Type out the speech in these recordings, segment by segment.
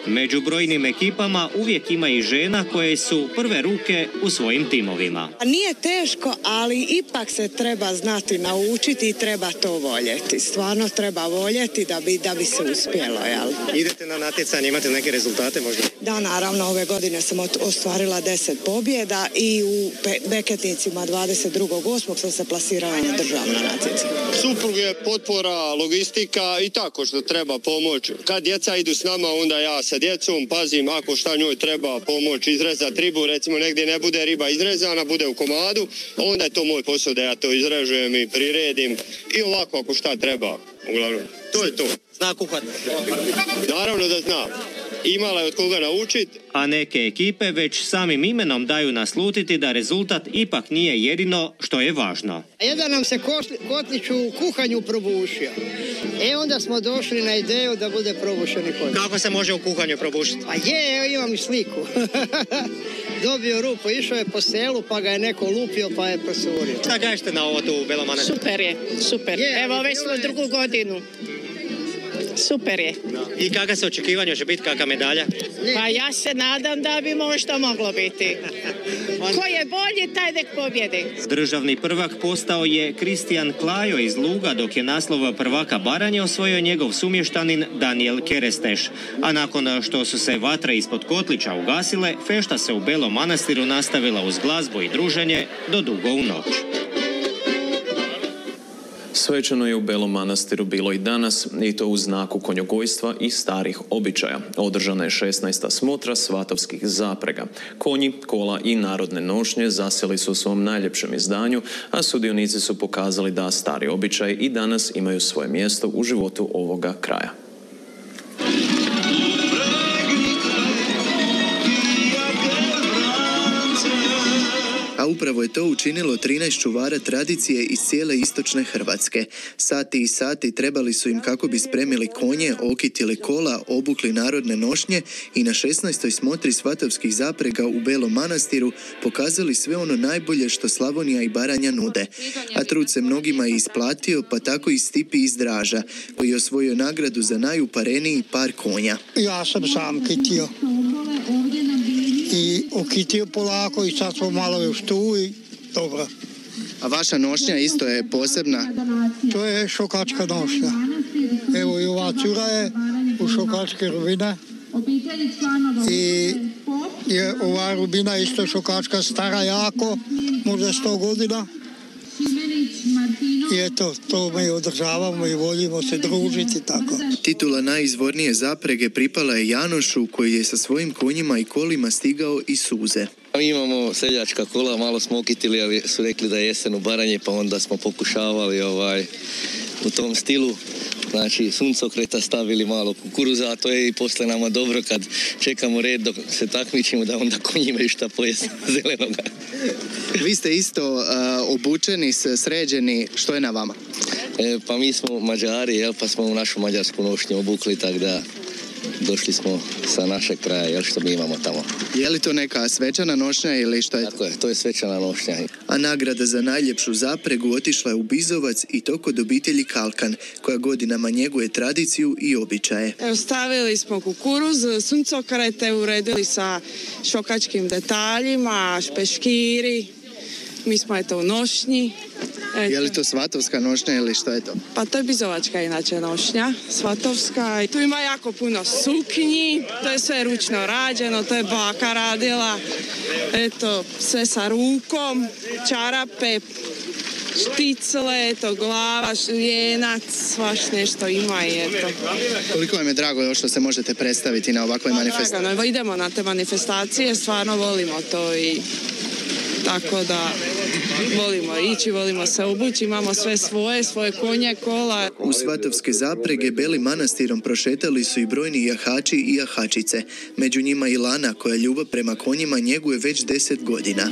Među brojnim ekipama uvijek ima i žena koje su prve ruke u svojim timovima. Nije teško, ali ipak se treba znati naučiti i treba to voljeti. Stvarno treba voljeti da bi se uspjelo. Jel? Idete na natjecanje, imate neke rezultate možda? Da, naravno, ove godine sam ostvarila 10 pobjeda i u beketnicima 22.8. sam se plasirala na državno natjecanje. Suprug je potpora, logistika i tako što treba pomoć. Kad djeca idu s nama, onda ja sa djecom pazim ako šta njoj treba pomoć izrezati ribu, recimo negdje ne bude riba izrezana, bude u komadu, onda je to moj posao da ja to izrežujem i priredim i ovako ako šta treba, uglavnom. To je to. Zna kuhat? Naravno da zna. Imala je od koga naučiti. A neke ekipe već samim imenom daju naslutiti da rezultat ipak nije jedino što je važno. Jedan nam se kotlić u kuhanju probušio. Onda smo došli na ideju da bude probušeni kotlić. Kako se može u kuhanju probušiti? Pa imam i sliku. Dobio rupu, išao je po selu, pa ga je neko lupio, pa je prosurio. Šta kažete na ovo tu u Belom Manastiru? Super. Evo, već smo drugu godinu. Super je. I kakva se očekivanja će biti, kakva medalja? Pa ja se nadam da bi možda moglo biti. Ko je bolji, taj nek pobjedi. Državni prvak postao je Kristijan Klajo iz Luga, dok je naslov prvaka Baranje osvojio njegov sumještanin Danijel Keresteš. A nakon što su se vatre ispod kotlića ugasile, fešta se u Belom Manastiru nastavila uz glazbu i druženje do dugo u noć. Svečano je u Belom Manastiru bilo i danas, i to u znaku konjogojstva i starih običaja. Održana je 16. smotra svatovskih zaprega. Konji, kola i narodne nošnje zasjeli su u svom najljepšem izdanju, a sudionici su pokazali da stari običaji i danas imaju svoje mjesto u životu ovoga kraja. A upravo je to učinilo 13 čuvara tradicije iz cijele istočne Hrvatske. Sati i sati trebali su im kako bi spremili konje, okitili kola, obukli narodne nošnje i na 16. smotri svatovskih zaprega u Belom Manastiru pokazali sve ono najbolje što Slavonija i Baranja nude. A trud se mnogima je isplatio, pa tako i Stipi iz Draža, koji je osvojio nagradu za najupareniji par konja. Ja sam sam kitio. I okitio polako i sad smo malo još tu i dobro. A vaša nošnja isto je posebna? To je šokačka nošnja. Evo i ova cura je u šokačke rubine. I je ova rubina isto šokačka, stara jako, možda 100 godina. I eto, to mi održavamo i volimo se družiti tako. Titula najizvornije zaprege pripala je Janošu, koji je sa svojim konjima i kolima stigao iz Suze. Mi imamo seljačka kola, malo smo okitili, ali su rekli da je jesen u Baranje, pa onda smo pokušavali u tom stilu. Znači, suncokreta stavili malo kukuruza, a to je i posle nama dobro kad čekamo red dok se takmičimo da onda konji imaju šta pojesti zelenoga. Vi ste isto obučeni, sređeni, što je na vama? Pa mi smo Mađari, pa smo u našu mađarsku nošnju obukli, tako da došli smo sa našeg kraja, što mi imamo tamo. Je li to neka svečana nošnja ili što je to? Tako je, to je svečana nošnja. A nagrada za najljepšu zapregu otišla je u Bizovac i to kod obitelji Kalkan, koja godinama njeguje tradiciju i običaje. Evo, stavili smo kukuruz, suncokrete, uredili sa šokačkim detaljima, špeškiri, mi smo u nošnji. Je li to svatovska nošnja ili što je to? Pa to je bizovačka inače nošnja, svatovska. Tu ima jako puno suknji, to je sve ručno rađeno, to je baka radila. Eto, sve sa rukom, čarape, šticle, glava, vijenac, svaš nešto ima i eto. Koliko vam je drago što se možete predstaviti na ovakvoj manifestaciji? Drago, idemo na te manifestacije, stvarno volimo to i tako da volimo ići, volimo se obući, imamo sve svoje konje, kola. U svatovske zaprege Belim Manastirom prošetali su i brojni jahači i jahačice. Među njima i Lana, koja ljubav prema konjima njeguje već 10 godina.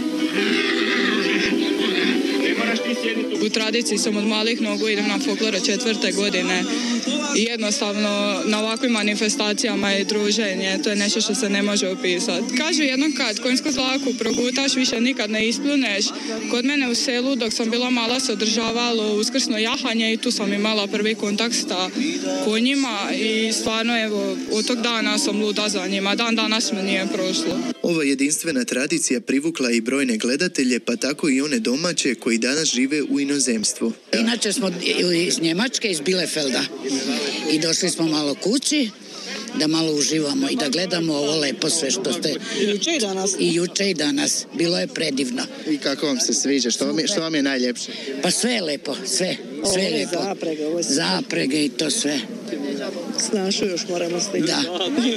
U tradiciji sam od malih nogu, idem na folklore 4. godine. I jednostavno na ovakvim manifestacijama je druženje, to je nešto što se ne može opisati. Kažu jednom kad konjsku dlaku progutaš, više nikad ne ispluneš. Kod mene u selu dok sam bila mala se održavalo uskrsno jahanje i tu sam imala prvi kontakt sa konjima i stvarno evo od tog dana sam luda za njima, dan danas mi nije prošlo. Ova jedinstvena tradicija privukla i brojne gledatelje, pa tako i one domaće koji danas žive u inozemstvu. Inače smo iz Njemačke, iz Bielefelda i došli smo malo kući da malo uživamo i da gledamo ovo lepo sve što ste... I juče i danas. Bilo je predivno. I kako vam se sviđa? Što vam je najljepše? Pa sve je lepo, sve je lepo. Zaprege i to sve. Snašu još moramo stigati. Da.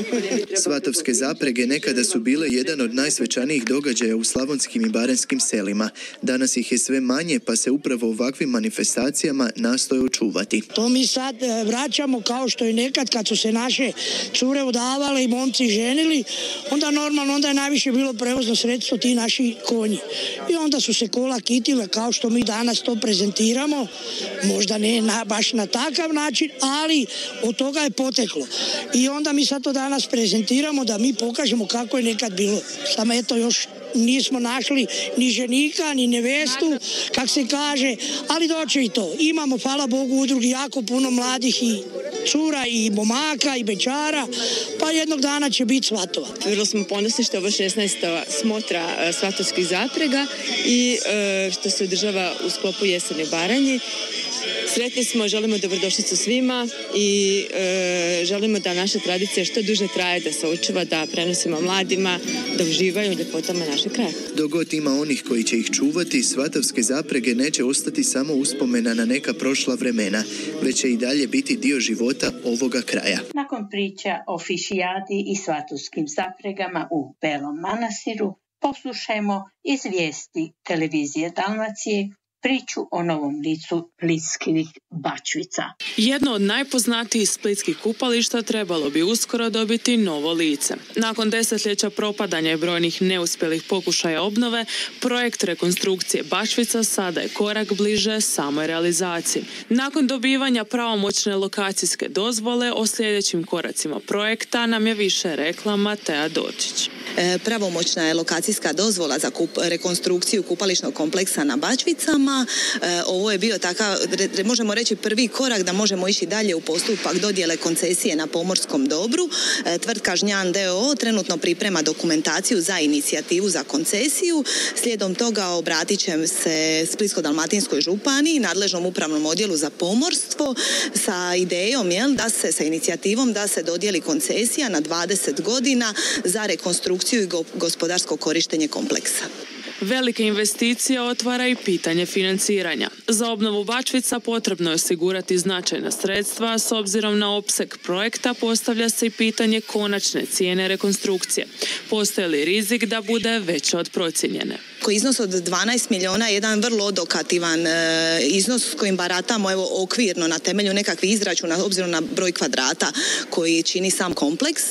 Svatovske zaprege nekada su bile jedan od najsvečanijih događaja u slavonskim i baranjskim selima. Danas ih je sve manje, pa se upravo ovakvim manifestacijama nastoje očuvati. To mi sad vraćamo kao što i nekad kad su se naše cure udavale i momci ženili, onda normalno, onda je najviše bilo prevozno sredstvo ti naši konji. I onda su se kola kitile kao što mi danas to prezentiramo, možda ne baš na takav način, ali od toga je poteklo. I onda mi sad to danas prezentiramo da mi pokažemo kako je nekad bilo. Samo eto još nismo našli ni ženika, ni nevestu, kak se kaže, ali doće i to. Imamo, hvala Bogu, u udrugi jako puno mladih i cura i momaka i bečara, pa jednog dana će biti svatova. Vrlo smo ponosni što je ovo 16. smotra svatovskih zaprega i što se održava u sklopu jeseni u Baranji. Sretni smo, želimo dobrodošlicu svima i želimo da naša tradicija što duže traje, da se očuva, da prenosimo mladima, da uživaju u ljepotama našeg kraja. Dok god ima onih koji će ih čuvati, svatovske zaprege neće ostati samo uspomena na neka prošla vremena, već će i dalje biti dio života ovoga kraja. Nakon priča o fišijadi i svatovskim zapregama u Belom Manastiru, poslušajmo iz vijesti televizije Dalmacije priču o novom licu splitskih Bačvica. Jedno od najpoznatijih splitskih kupališta trebalo bi uskoro dobiti novo lice. Nakon desetljeća propadanja i brojnih neuspjelih pokušaja obnove, projekt rekonstrukcije Bačvica sada je korak bliže samoj realizaciji. Nakon dobivanja pravomoćne lokacijske dozvole, o sljedećim koracima projekta nam je više rekla Matea Dorčić. Pravomoćna je lokacijska dozvola za rekonstrukciju kupališnog kompleksa na Bačvicama. Ovo je bio takav, možemo reći, prvi korak da možemo ići dalje u postupak dodjele koncesije na pomorskom dobru. Tvrtka Žnjan d.o.o. trenutno priprema dokumentaciju za inicijativu za koncesiju. Slijedom toga obratit će se Splitsko-dalmatinskoj županiji, nadležnom upravnom odjelu za pomorstvo sa idejom da se sa inicijativom da se dodijeli koncesija na 20 godina za rekonstrukciju i gospodarsko korištenje kompleksa. Velike investicije otvara i pitanje financiranja. Za obnovu Bačvica potrebno je osigurati značajna sredstva, s obzirom na opseg projekta postavlja se i pitanje konačne cijene rekonstrukcije. Postoji li rizik da bude veća od procijenjene? Iznos od 12 milijuna je jedan vrlo odokativan iznos s kojim baratamo okvirno na temelju nekakvih izračuna obzirom na broj kvadrata koji čini sam kompleks.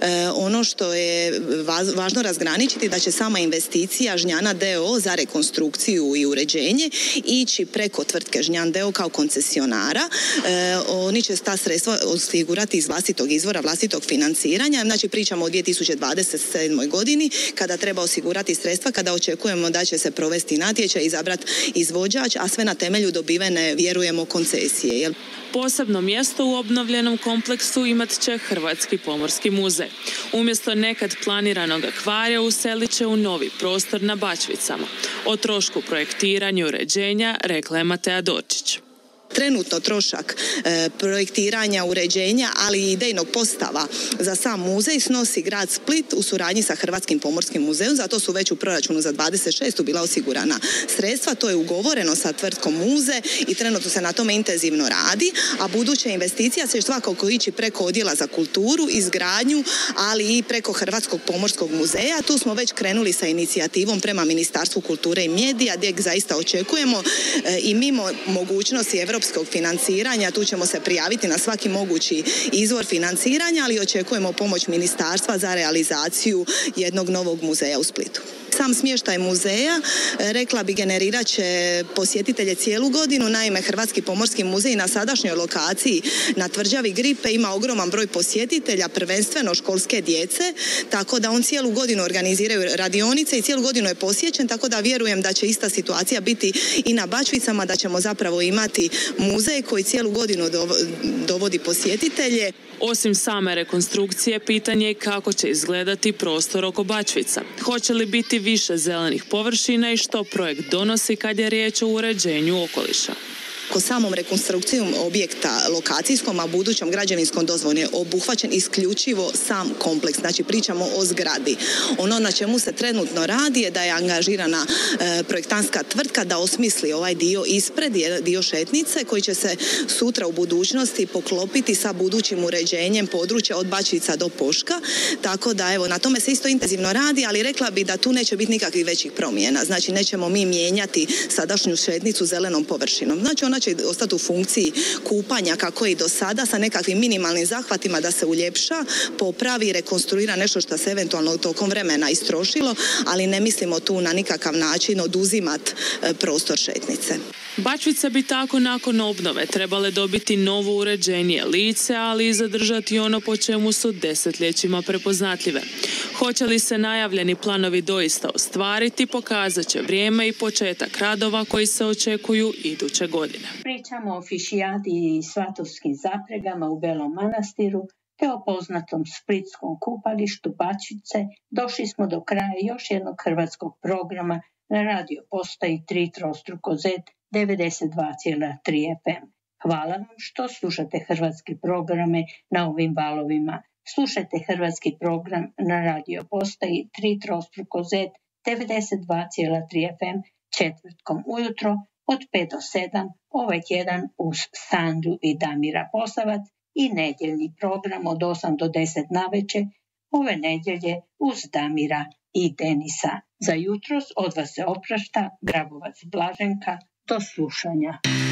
Ono što je važno razgraničiti da će sama investicija Žnjana d.o.o. za rekonstrukciju i uređenje ići preko tvrtke Žnjan d.o.o. kao koncesionara. Oni će ta sredstva osigurati iz vlastitog izvora, vlastitog financiranja. Znači pričamo o 2027. godini kada treba osigurati sredstva, kada očekujemo da će se provesti natječaj, izabrati izvođač, a sve na temelju dobivene, vjerujemo, koncesije. Posebno mjesto u obnovljenom kompleksu imat će Hrvatski pomorski muzej. Umjesto nekad planiranog akvarija uselit će u novi prostor na Bačvicama. O trošku projektiranja i uređenja rekla je Matea Dorčić. Trenutno trošak projektiranja, uređenja, ali i idejnog postava za sam muzej snosi grad Split u suradnji sa Hrvatskim pomorskim muzejom. Zato su već u proračunu za 26. bila osigurana sredstva. To je ugovoreno sa tvrtkom Muze i trenutno se na tome intenzivno radi, a buduća investicija će svakako ići preko odjela za kulturu, izgradnju, ali i preko Hrvatskog pomorskog muzeja. Tu smo već krenuli sa inicijativom prema Ministarstvu kulture i medija, gdje zaista očekujemo i mimo mogućnosti evropskog financiranja, tu ćemo se prijaviti na svaki mogući izvor financiranja, ali očekujemo pomoć ministarstva za realizaciju jednog novog muzeja u Splitu. Sam smještaj muzeja, rekla bi, generirat će posjetitelje cijelu godinu. Naime, Hrvatski pomorski muzej na sadašnjoj lokaciji na tvrđavi Gripe ima ogroman broj posjetitelja, prvenstveno školske djece, tako da on cijelu godinu organiziraju radionice i cijelu godinu je posjećen, tako da vjerujem da će ista situacija biti i na Bačvicama, da ćemo zapravo imati muzej koji cijelu godinu dovodi posjetitelje. Osim same rekonstrukcije, pitanje je kako će izgledati prostor oko Bačvica. Hoće li biti više zelenih površina i što projekt donosi kad je riječ o uređenju okoliša? Ko samom rekonstrukcijom objekta lokacijskom, a budućom građevinskom dozvolom je obuhvaćen isključivo sam kompleks. Znači pričamo o zgradi. Ono na čemu se trenutno radi je da je angažirana projektantska tvrtka da osmisli ovaj dio ispred, dio šetnice koji će se sutra u budućnosti poklopiti sa budućim uređenjem područja od Bačvica do Poška. Tako da evo, na tome se isto intenzivno radi, ali rekla bi da tu neće biti nikakvih većih promjena. Znači nećemo mi mijenjati sadašnju šetnicu zelenom površinom. Znači ona će ostati u funkciji kupanja kako je i do sada, sa nekakvim minimalnim zahvatima da se uljepša, popravi, rekonstruira nešto što se eventualno tokom vremena istrošilo, ali ne mislimo tu na nikakav način oduzimati prostor šetnice. Bačvice bi tako nakon obnove trebale dobiti novo uređenije lice, ali i zadržati ono po čemu su desetljećima prepoznatljive. Hoće li se najavljeni planovi doista ostvariti, pokazat će vrijeme i početak radova koji se očekuju iduće godine. Pričamo o fišijadi i svatovskim zapregama u Belom Manastiru te o poznatom splitskom kupalištu Bačvice. Došli smo do kraja još jednog hrvatskog programa na radio postaji 3x Z 92,3 FM. Hvala vam što slušate hrvatske programe na ovim valovima. Slušajte hrvatski program na radio postaji 3x Z 92,3 FM četvrtkom ujutro od 5 do 7, ovaj tjedan uz Sandu i Damira Posavac, i nedjeljni program od 8 do 10 navečer, ove nedjelje uz Damira i Denisa. Za jutros od vas se oprašta Grabovac Blaženka. Do slušanja.